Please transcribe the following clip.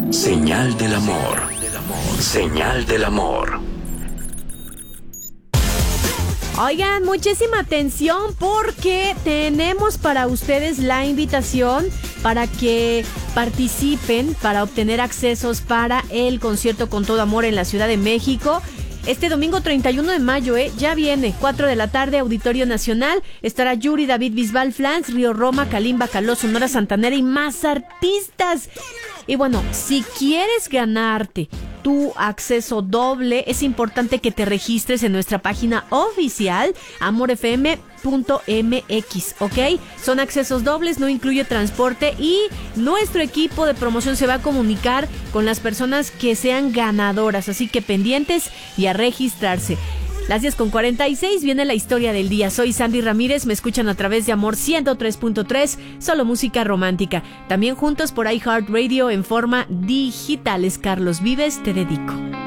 Señal del amor. Señal del amor. Oigan, muchísima atención porque tenemos para ustedes la invitación para que participen, para obtener accesos para el concierto Con Todo Amor en la Ciudad de México. Este domingo 31 de mayo, ya viene, 4 de la tarde, Auditorio Nacional. Estará Yuri, David Bisbal, Flans, Río Roma, Kalimba, Caló, Sonora Santanera y más artistas. Y bueno, si quieres ganarte tu acceso doble, es importante que te registres en nuestra página oficial amorfm.mx, ¿ok? Son accesos dobles, no incluye transporte y nuestro equipo de promoción se va a comunicar con las personas que sean ganadoras, así que pendientes y a registrarse. Las 10:46 viene la historia del día. Soy Sandy Ramírez, me escuchan a través de Amor 103.3, solo música romántica. También juntos por iHeartRadio en forma digital. Es Carlos Vives, te dedico.